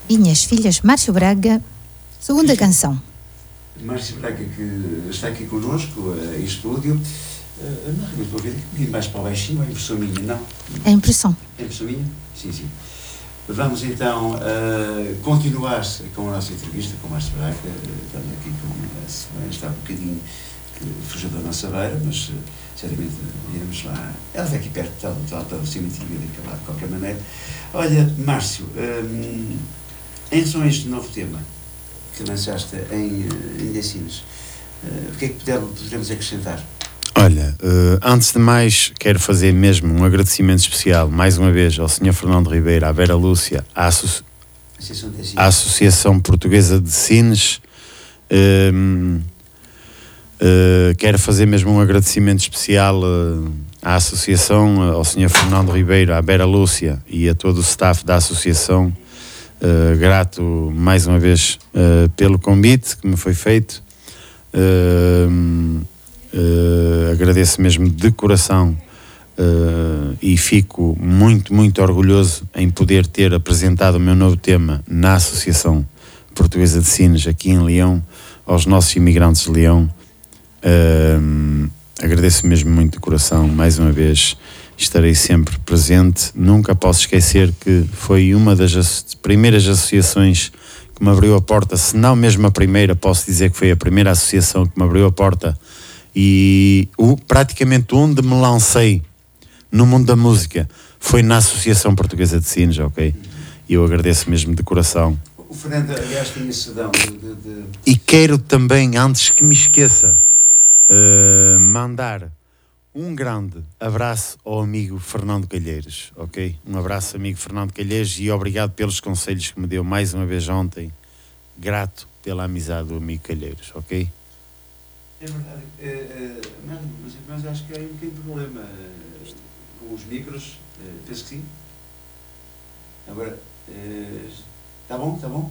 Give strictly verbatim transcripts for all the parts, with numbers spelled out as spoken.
Minhas Filhas, Márcio Braga, segunda canção. Márcio Braga, que está aqui connosco em estúdio. Uh, não, eu estou a ver um pouquinho mais para baixinho, é impressão minha, não? É impressão. É impressão minha? Sim, sim. Vamos então uh, continuar com a nossa entrevista com o Márcio Braga. Estamos aqui com a semana, está um bocadinho que fugiu da nossa beira, mas uh, certamente iremos lá. Ela está aqui perto, está, está, está assim muito de qualquer maneira. Olha, Márcio, um, em relação a este novo tema que lançaste em, em Decinas, uh, o que é que poderemos acrescentar? Olha, uh, antes de mais, quero fazer mesmo um agradecimento especial, mais uma vez, ao senhor Fernando Ribeiro, à Vera Lúcia, à, Asso à Associação Portuguesa de Sines. Uh, uh, quero fazer mesmo um agradecimento especial uh, à Associação, ao senhor Fernando Ribeiro, à Vera Lúcia e a todo o staff da Associação. Uh, grato, mais uma vez, uh, pelo convite que me foi feito. Uh, Uh, agradeço mesmo de coração uh, e fico muito, muito orgulhoso em poder ter apresentado o meu novo tema na Associação Portuguesa de Sines, aqui em Leão, aos nossos imigrantes de Leão. Uh, agradeço mesmo muito de coração, mais uma vez, estarei sempre presente. Nunca posso esquecer que foi uma das as primeiras associações que me abriu a porta, se não mesmo a primeira, posso dizer que foi a primeira associação que me abriu a porta. E o, praticamente onde me lancei no mundo da música foi na Associação Portuguesa de Sines, ok? E eu agradeço mesmo de coração. O Fernando, aliás, tinha cedão de, de, de... E quero também, antes que me esqueça, uh, mandar um grande abraço ao amigo Fernando Calheiros, ok? Um abraço, amigo Fernando Calheiros, e obrigado pelos conselhos que me deu mais uma vez ontem. Grato pela amizade do amigo Calheiros, ok? É verdade, é, é, mas, mas acho que há um pequeno problema é, com os micros, é, penso que sim. Agora, está é, bom, está bom.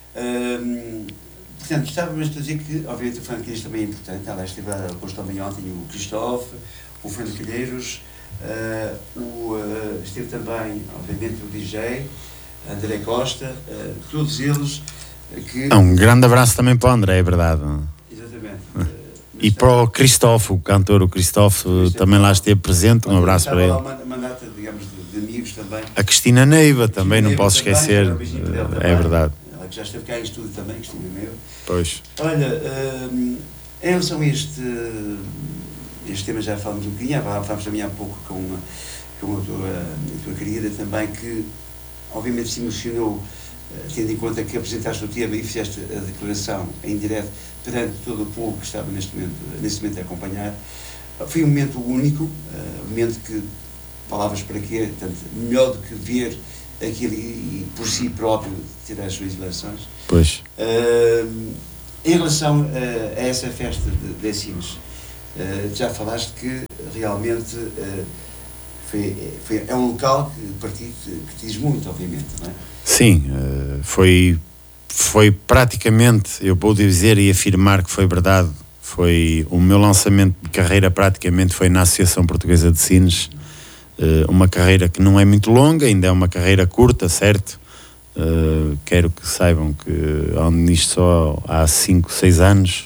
É, portanto, estávamos a dizer que, obviamente, o Fernando Calheiros também é importante. Aliás, esteve a posto também ontem o Cristóvão, o Fernando Calheiros, é, o, é, esteve também, obviamente, o D J, André Costa, é, todos eles que... Um grande abraço também para o André, é verdade. Exatamente. E para o Cristóvão, o cantor, o Cristóvão também lá esteve presente, um abraço para ele. Uma, uma data, digamos, de, de amigos também. A Cristina Neiva também, não posso esquecer, é verdade. Ela que já esteve cá em estúdio também, Cristina Neiva. Pois. Olha, um, em relação a este, este tema já falamos um bocadinho, falámos também há pouco com, com a, tua, a tua querida também, que obviamente se emocionou, tendo em conta que apresentaste o tema e fizeste a declaração em direto perante todo o povo que estava neste momento, neste momento a acompanhar. Foi um momento único, uh, um momento que, palavras para quê, portanto, melhor do que ver aquilo e, e por si próprio tirar as suas eleições. Pois. Uh, em relação uh, a essa festa de, de Sines, uh, já falaste que realmente uh, foi, foi, é um local que, para ti, que te diz muito, obviamente, não é? Sim, uh, foi... Foi praticamente, eu vou dizer e afirmar que foi verdade, foi o meu lançamento de carreira praticamente foi na Associação Portuguesa de Sines, uh, uma carreira que não é muito longa, ainda é uma carreira curta, certo? Uh, quero que saibam que ando nisto só há cinco, seis anos,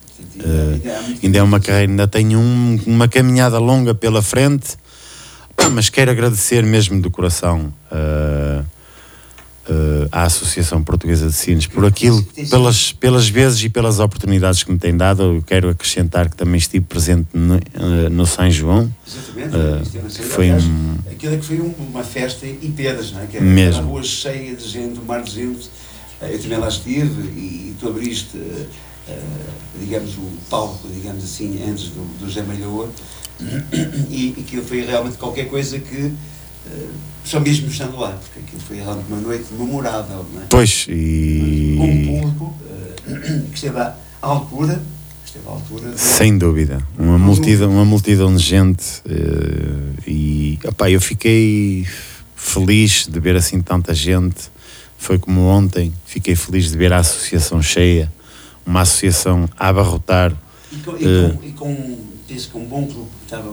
uh, ainda é uma carreira, ainda tenho um, uma caminhada longa pela frente, mas quero agradecer mesmo do coração uh, Uh, à Associação Portuguesa de Sines por aquilo, pelas, pelas vezes e pelas oportunidades que me tem dado. Eu quero acrescentar que também estive presente no, uh, no São João. Exatamente, uh, foi um... aquilo é que foi um, uma festa em Pedras, não é? Que era mesmo. Uma rua cheia de gente, um mar de gente. Eu também lá estive e, e tu abriste, uh, uh, digamos, o palco, digamos assim, antes do, do José Malhoa, e aquilo foi realmente qualquer coisa que uh, só mesmo estando lá, porque aquilo foi realmente uma noite memorável, não é? Pois, e... Com um público uh, que esteve à altura, esteve à altura de... Sem dúvida, uma multidão, uma multidão de gente, uh, e opá, eu fiquei feliz de ver assim tanta gente. Foi como ontem, fiquei feliz de ver a associação cheia, uma associação a abarrotar. E com, e com, uh, e com penso que um bom grupo, estava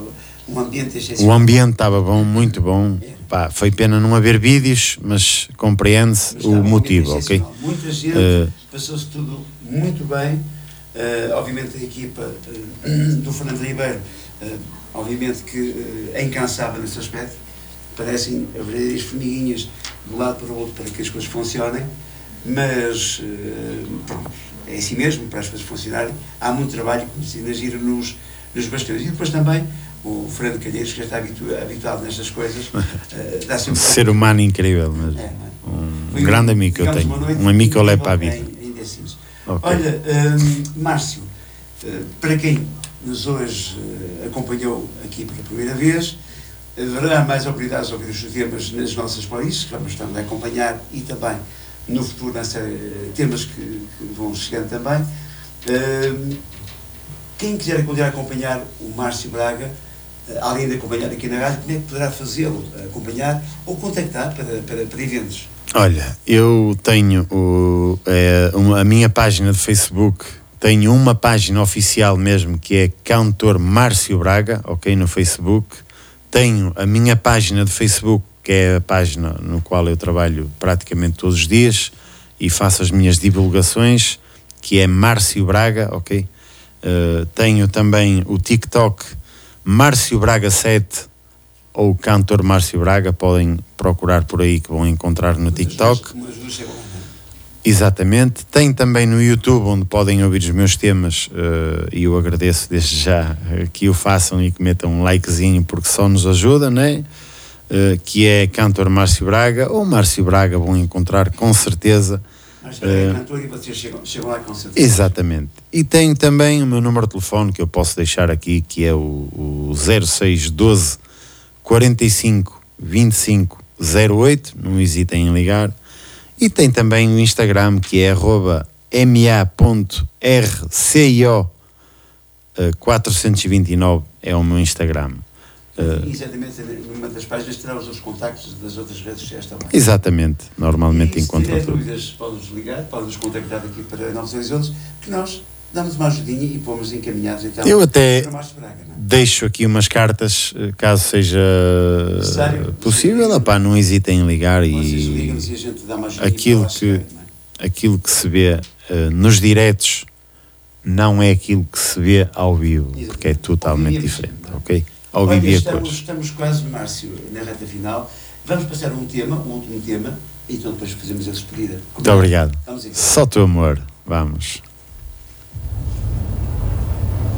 Um ambiente O excepcional. ambiente estava bom, muito bom. Pá, foi pena não haver vídeos, mas compreende-se Mas o estava um motivo, ambiente ok? excepcional. Muita gente, Uh, passou-se tudo muito bem. Uh, obviamente a equipa uh, do Fernando Ribeiro, uh, obviamente que uh, é incansável nesse aspecto. Parecem verdadeiras formiguinhas de um lado para o outro para que as coisas funcionem, mas uh, pronto, é assim mesmo, para as coisas funcionarem. Há muito trabalho, como se diz, nos, nos bastidores. E depois também o Fernando Calheiros, que já está habitu habituado nestas coisas, uh, dá sempre um ser humano incrível mesmo. É, um, um grande amigo que eu tenho. Um amigo que eu levo para a vida. Okay. Olha, um, Márcio, uh, para quem nos hoje uh, acompanhou aqui pela primeira vez, haverá mais oportunidades de ouvir os temas nas nossas playlists, que vamos estar a acompanhar, e também no futuro na série, temas que, que vão chegando também. Uh, quem quiser acompanhar o Márcio Braga, uh, além de acompanhar aqui na rádio, como é que poderá fazê-lo? Acompanhar ou contactar para, para, para eventos? Olha, eu tenho o, é, uma, a minha página de Facebook, tenho uma página oficial mesmo, que é Cantor Márcio Braga, ok, no Facebook. Tenho a minha página de Facebook, que é a página no qual eu trabalho praticamente todos os dias e faço as minhas divulgações, que é Márcio Braga, ok. Uh, tenho também o TikTok Márcio Braga sete, ou Cantor Márcio Braga, podem procurar por aí que vão encontrar no TikTok. Exatamente. Tem também no YouTube, onde podem ouvir os meus temas, uh, e eu agradeço desde já que o façam e que metam um likezinho, porque só nos ajuda, né? Uh, que é Cantor Márcio Braga, ou Márcio Braga, vão encontrar com certeza. Márcio Braga é cantor e vocês chegam, chegam lá com certeza. Exatamente. E tenho também o meu número de telefone, que eu posso deixar aqui, que é o, o zero seis um dois, quarenta e cinco, vinte e cinco, zero oito, não hesitem em ligar. E tem também o Instagram, que é arroba ma ponto r c i o quatrocentos e vinte e nove, é o meu Instagram. Uh, exatamente, numa das páginas terá os contactos das outras redes sociais também. Exatamente, normalmente encontram tudo. Se tiver dúvidas, podem-nos ligar, podem-nos contactar aqui para novos horizontes, que nós damos uma ajudinha e pomos encaminhados então. Eu até Braga, não? Deixo aqui umas cartas, caso seja Necessário, possível, sim, opá, não hesitem em ligar. E, e a gente dá uma aquilo, que, chegar, é? aquilo que se vê uh, nos diretos não é aquilo que se vê ao vivo, exatamente, porque é totalmente diferente, é? Ok? Ao vivo e a estamos, cores. Estamos quase, Márcio, na reta final. Vamos passar um tema, um último tema, e então depois fazemos a despedida. Muito obrigado. Só teu amor. Vamos.